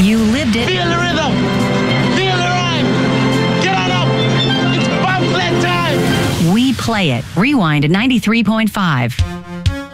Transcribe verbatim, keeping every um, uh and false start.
You lived it. Feel the rhythm. Feel the rhyme. Get on up. It's bobsled time. We play it. Rewind at ninety-three point five.